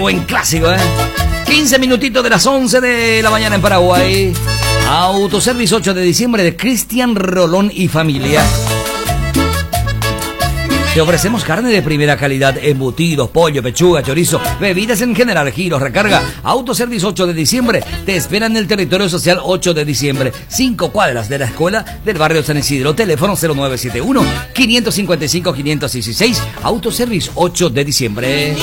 buen clásico, 15 minutitos de las 11 de la mañana en Paraguay. Autoservice 8 de diciembre de Cristian Rolón y familia. Te ofrecemos carne de primera calidad, embutidos, pollo, pechuga, chorizo, bebidas en general, giros, recarga. Autoservice 8 de diciembre te espera en el territorio social 8 de diciembre, 5 cuadras de la escuela del barrio San Isidro. Teléfono 0971-555-516. Autoservice 8 de diciembre.